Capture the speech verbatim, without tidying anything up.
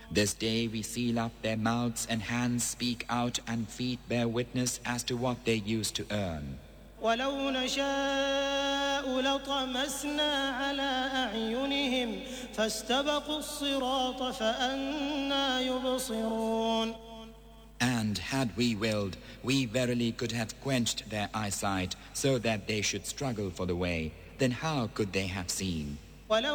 This day we seal up their mouths and hands speak out and feet bear witness as to what they used to earn. ولو نشاء لطمسنا على أعينهم فاستبقوا الصراط فأنى يبصرون. And had we willed, we verily could have quenched their eyesight so that they should struggle for the way. Then how could they have seen?